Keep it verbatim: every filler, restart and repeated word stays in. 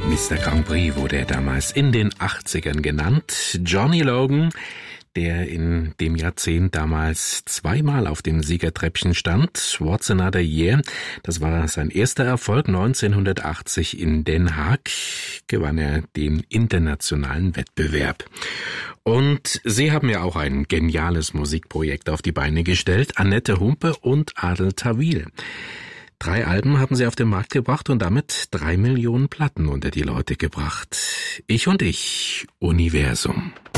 Mister Grand Prix wurde er damals in den achtzigern genannt. Johnny Logan, der in dem Jahrzehnt damals zweimal auf dem Siegertreppchen stand. What's Another Year? Das war sein erster Erfolg. neunzehnhundertachtzig in Den Haag gewann er den internationalen Wettbewerb. Und sie haben ja auch ein geniales Musikprojekt auf die Beine gestellt. Annette Humpe und Adel Tawil. Drei Alben haben sie auf den Markt gebracht und damit drei Millionen Platten unter die Leute gebracht. Ich und ich, Universum.